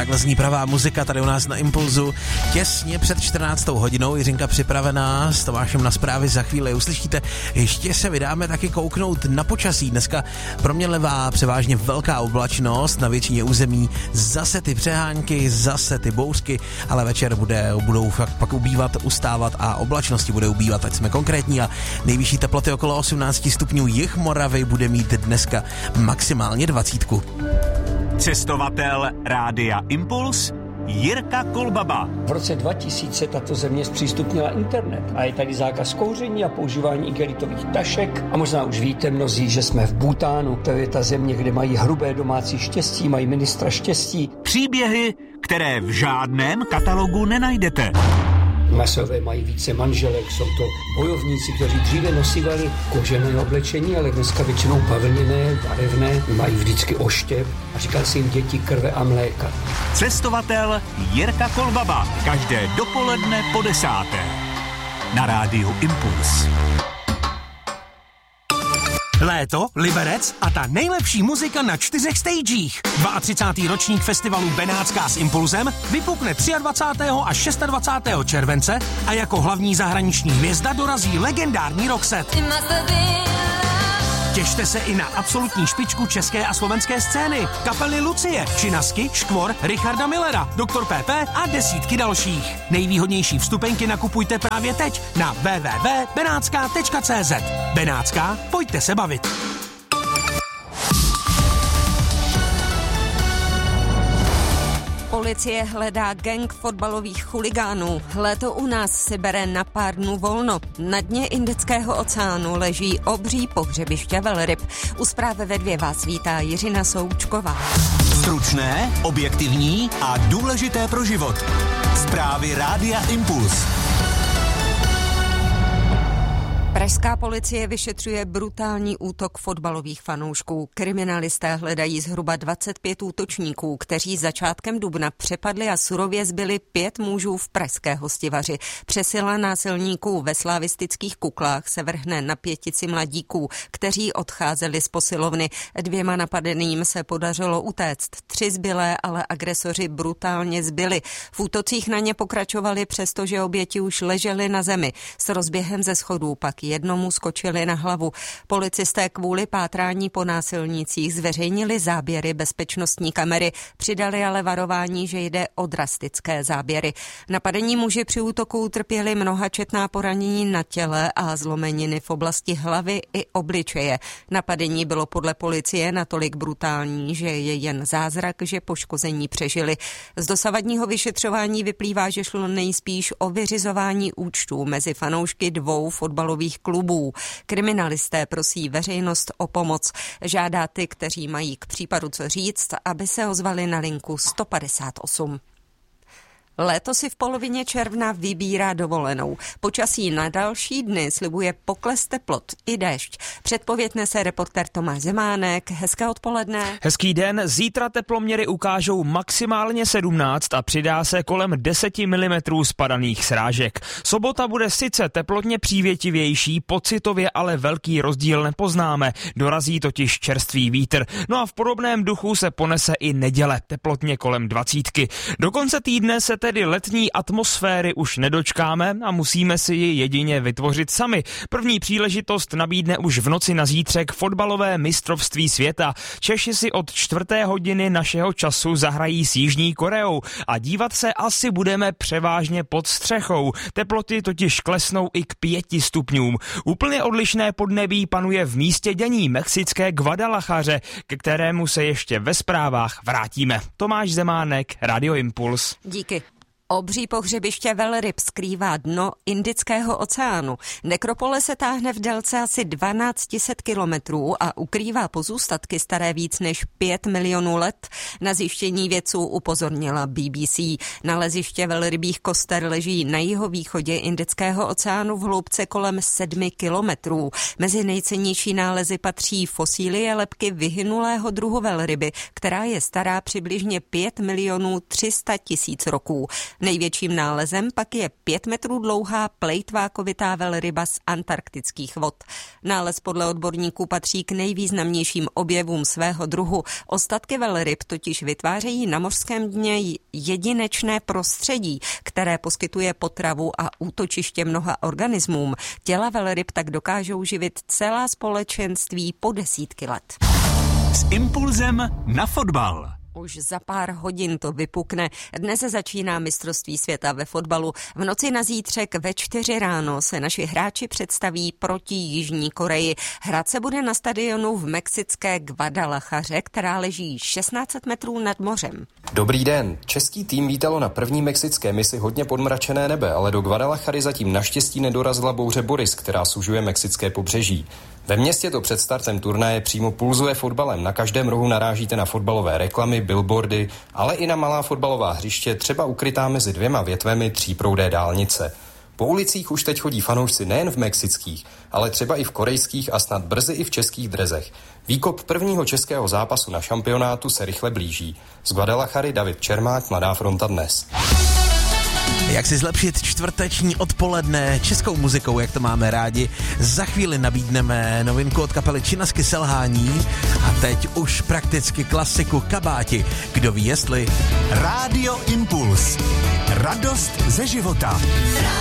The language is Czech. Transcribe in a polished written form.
Takhle zní pravá muzika tady u nás na Impulzu. Těsně před 14. hodinou, Jiřinka připravená, s Tomášem na zprávy za chvíli uslyšíte. Ještě se vydáme taky kouknout na počasí. Dneska proměnlivá, převážně velká oblačnost, na většině území zase ty přehánky, zase ty bouřky, ale večer budou fakt pak ubývat, ustávat a oblačnosti bude ubývat, ať jsme konkrétní, a nejvyšší teploty okolo 18 stupňů. Jih Moravy bude mít dneska maximálně 20. Cestovatel Rádia Impuls Jirka Kolbaba. V roce 2000 tato země zpřístupnila internet a je tady zákaz kouření a používání igelitových tašek. A možná už víte mnozí, že jsme v Bhutánu. To je ta země, kde mají hrubé domácí štěstí, mají ministra štěstí. Příběhy, které v žádném katalogu nenajdete. Masové mají více manželek, jsou to bojovníci, kteří dříve nosívali kožené oblečení, ale dneska většinou bavlněné, barevné, mají vždycky oštěp a říká se jim děti krve a mléka. Cestovatel Jirka Kolbaba. Každé dopoledne po 10. Na rádiu Impuls. Léto, Liberec a ta nejlepší muzika na 4 stagech. 32. ročník festivalu Benátská s Impulzem vypukne 23. až 26. července a jako hlavní zahraniční hvězda dorazí legendární Roxette. Těšte se i na absolutní špičku české a slovenské scény. Kapely Lucie, Činasky, Škvor, Richarda Millera, Dr. PP a desítky dalších. Nejvýhodnější vstupenky nakupujte právě teď na www.benatska.cz. Benátská, pojďte se bavit. Policie hledá gang fotbalových chuligánů. Léto u nás si bere na pár dnů volno. Na dně Indického oceánu leží obří pohřebiště velryb. U zprávy ve 2 vás vítá Jiřina Součková. Stručné, objektivní a důležité pro život. Zprávy Rádia Impuls. Pražská policie vyšetřuje brutální útok fotbalových fanoušků. Kriminalisté hledají zhruba 25 útočníků, kteří začátkem dubna přepadli a surově zbyli 5 mužů v pražské Hostivaři. Přesila násilníků ve slavistických kuklách se vrhne na 5 mladíků, kteří odcházeli z posilovny. 2 napadeným se podařilo utéct. 3 zbylé ale agresoři brutálně zbyli. V útocích na ně pokračovali, přestože oběti už ležely na zemi. S rozběhem ze schodů pak jednomu skočili na hlavu. Policisté kvůli pátrání po násilnících zveřejnili záběry bezpečnostní kamery, přidali ale varování, že jde o drastické záběry. Napadení muži při útoku utrpěli mnohačetná poranění na těle a zlomeniny v oblasti hlavy i obličeje. Napadení bylo podle policie natolik brutální, že je jen zázrak, že poškození přežili. Z dosavadního vyšetřování vyplývá, že šlo nejspíš o vyřizování účtů mezi fanoušky 2 fotbalových klubů. Kriminalisté prosí veřejnost o pomoc. Žádá ty, kteří mají k případu co říct, aby se ozvali na linku 158. Léto si v polovině června vybírá dovolenou. Počasí na další dny slibuje pokles teplot i déšť. Předpověď nese reportér Tomáš Zemánek. Hezké odpoledne. Hezký den. Zítra teploměry ukážou maximálně 17 a přidá se kolem 10 mm spadaných srážek. Sobota bude sice teplotně přívětivější, pocitově ale velký rozdíl nepoznáme. Dorazí totiž čerstvý vítr. No a v podobném duchu se ponese i neděle, teplotně kolem 20. Do konce týdne se tedy letní atmosféry už nedočkáme a musíme si ji jedině vytvořit sami. První příležitost nabídne už v noci na zítřek fotbalové mistrovství světa. Češi si od 4. hodiny našeho času zahrají s Jižní Koreou a dívat se asi budeme převážně pod střechou. Teploty totiž klesnou i k 5 stupňům. Úplně odlišné podnebí panuje v místě dění mexické Guadalajaře, ke kterému se ještě ve zprávách vrátíme. Tomáš Zemánek, Radio Impuls. Díky. Obří pohřebiště velryb skrývá dno Indického oceánu. Nekropole se táhne v délce asi 1200 kilometrů a ukrývá pozůstatky staré víc než 5 milionů let. Na zjištění vědců upozornila BBC. Naleziště velrybích koster leží na jihovýchodě Indického oceánu v hloubce kolem 7 kilometrů. Mezi nejcennější nálezy patří fosílie lebky vyhynulého druhu velryby, která je stará přibližně 5 milionů 300 000 roků. Největším nálezem pak je 5 metrů dlouhá plejtvákovitá velryba z antarktických vod. Nález podle odborníků patří k nejvýznamnějším objevům svého druhu. Ostatky velryb totiž vytvářejí na mořském dně jedinečné prostředí, které poskytuje potravu a útočiště mnoha organismům. Těla velryb tak dokážou živit celá společenství po desítky let. S impulzem na fotbal. Už za pár hodin to vypukne. Dnes začíná mistrovství světa ve fotbalu. V noci na zítřek ve 4 ráno se naši hráči představí proti Jižní Koreji. Hrát se bude na stadionu v mexické Guadalajaře, která leží 1600 metrů nad mořem. Dobrý den. Český tým vítalo na první mexické misi hodně podmračené nebe, ale do Guadalajary zatím naštěstí nedorazila bouře Boris, která sužuje mexické pobřeží. Ve městě to před startem turnaje přímo pulzuje fotbalem. Na každém rohu narážíte na fotbalové reklamy, billboardy, ale i na malá fotbalová hřiště, třeba ukrytá mezi 2 větvemi 3proudé dálnice. Po ulicích už teď chodí fanoušci nejen v mexických, ale třeba i v korejských a snad brzy i v českých drezech. Výkop prvního českého zápasu na šampionátu se rychle blíží. Z Guadalajary David Čermák, Mladá fronta dnes. Jak si zlepšit čtvrteční odpoledne českou muzikou, jak to máme rádi. Za chvíli nabídneme novinku od kapely Činasky Selhání a teď už prakticky klasiku Kabáti. Kdo ví jestli? Rádio Impuls. Radost ze života.